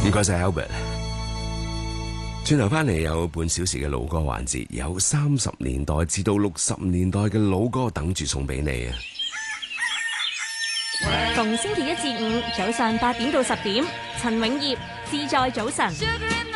唔該晒 Albert。轉頭翻嚟有半小時嘅老歌環節，有30年代至到60年代嘅老歌等住送俾你啊！ 逢星期一至五早上8點到10點，陳永業自在早晨。